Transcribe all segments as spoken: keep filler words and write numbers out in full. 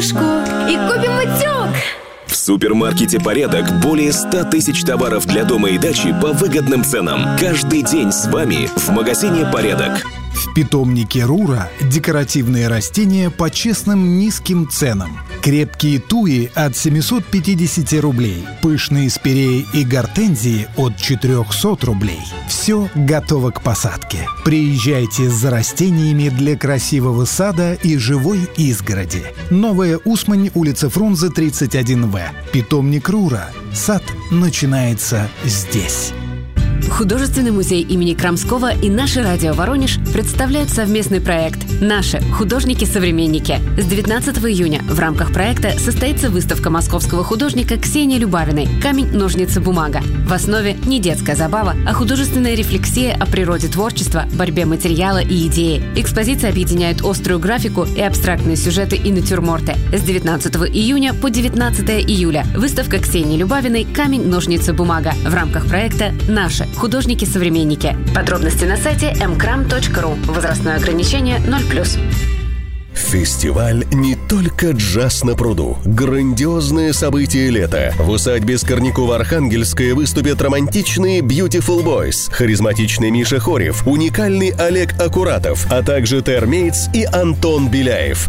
кружку и купим утюг. В супермаркете «Порядок» более ста тысяч товаров для дома и дачи по выгодным ценам. Каждый день с вами в магазине «Порядок». В питомнике «Рура» декоративные растения по честным низким ценам. Крепкие туи от семьсот пятьдесят рублей. Пышные спиреи и гортензии от четыреста рублей. Все готово к посадке. Приезжайте за растениями для красивого сада и живой изгороди. Новая Усмань, улица Фрунзе, тридцать один вэ. Питомник «Рура». Сад начинается здесь. Художественный музей имени Крамского и наше радио «Воронеж» представляют совместный проект «Наши художники-современники». С девятнадцатого июня в рамках проекта состоится выставка московского художника Ксении Любавиной «Камень, ножницы, бумага». В основе не детская забава, а художественная рефлексия о природе творчества, борьбе материала и идеи. Экспозиция объединяет острую графику и абстрактные сюжеты и натюрморты. С девятнадцатого июня по девятнадцатого июля выставка Ксении Любавиной «Камень, ножницы, бумага» в рамках проекта «Наши художники-современники». Подробности на сайте эм крам точка ру. Возрастное ограничение ноль плюс. Фестиваль «Не только джаз на пруду». Грандиозное событие лета. В усадьбе Скорнякова-Архангельская выступят романтичные Beautiful Boys, харизматичный Миша Хорев, уникальный Олег Акуратов, а также Термейтс и Антон Беляев.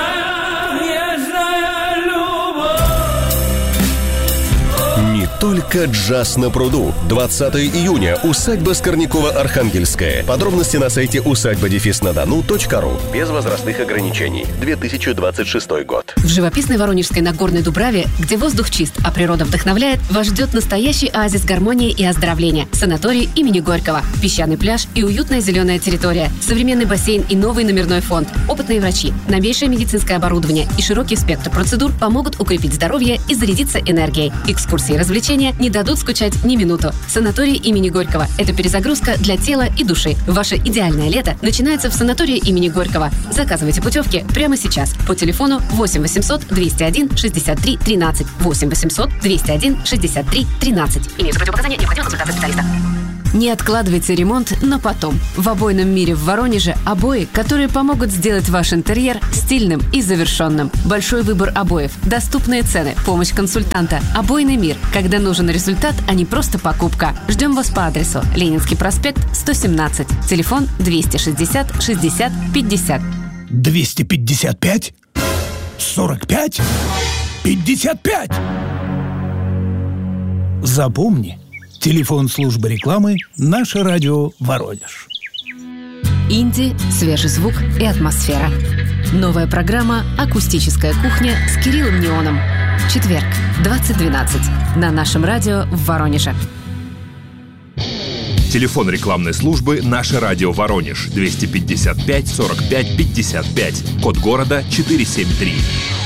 Не только джаз на пруду. двадцатого июня. Усадьба Скорнякова-Архангельская. Подробности на сайте усадьба дефис на дону точка ру. Без возрастных ограничений. две тысячи двадцать шестой год. В живописной Воронежской Нагорной Дубраве, где воздух чист, а природа вдохновляет, вас ждет настоящий оазис гармонии и оздоровления. Санаторий имени Горького. Песчаный пляж и уютная зеленая территория. Современный бассейн и новый номерной фонд. Опытные врачи, новейшее медицинское оборудование и широкий спектр процедур помогут укрепить здоровье и зарядиться энергией. Экскурсии и развлечения не дадут скучать ни минуту. Санаторий имени Горького – это перезагрузка для тела и души. Ваше идеальное лето начинается в санатории имени Горького. Заказывайте путевки прямо сейчас по телефону восемь восемьсот двести один шестьдесят три тринадцать. восемь восемьсот двести один шестьдесят три тринадцать. Имеются противопоказания, необходима консультация специалиста. Не откладывайте ремонт на потом. В обойном мире в Воронеже обои, которые помогут сделать ваш интерьер стильным и завершенным. Большой выбор обоев, доступные цены, помощь консультанта. Обойный мир, когда нужен результат, а не просто покупка. Ждем вас по адресу Ленинский проспект, сто семнадцать. Телефон двести шестьдесят шестьдесят пятьдесят. двести пятьдесят пять? сорок пять? пятьдесят пять? Запомни. Телефон службы рекламы «Наше радио Воронеж». Инди, свежий звук и атмосфера. Новая программа «Акустическая кухня» с Кириллом Неоном. Четверг, двадцать двенадцать. На нашем радио в Воронеже. Телефон рекламной службы «Наше радио Воронеж» двести пятьдесят пять сорок пять пятьдесят пять. Код города четыреста семьдесят три.